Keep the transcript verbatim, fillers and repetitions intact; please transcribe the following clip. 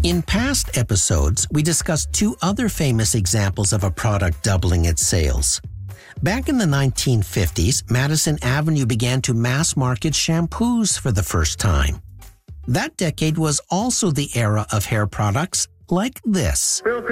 In past episodes, we discussed two other famous examples of a product doubling its sales. Back in the nineteen fifties, Madison Avenue began to mass-market shampoos for the first time. That decade was also the era of hair products like this. Bill